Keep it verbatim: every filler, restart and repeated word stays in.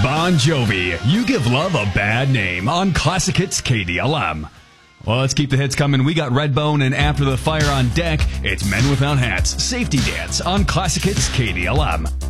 Bon Jovi, You Give Love a Bad Name on Classic Hits K D L M. Well, let's keep the hits coming. We got Redbone and After the Fire on deck. It's Men Without Hats, Safety Dance on Classic Hits K D L M.